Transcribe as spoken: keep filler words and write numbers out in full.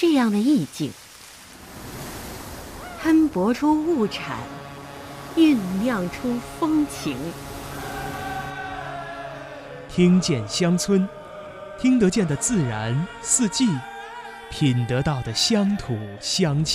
这样的意境，喷薄出物产，酝酿出风情。 听见乡村，听得见的自然四季，品得到的乡土乡情。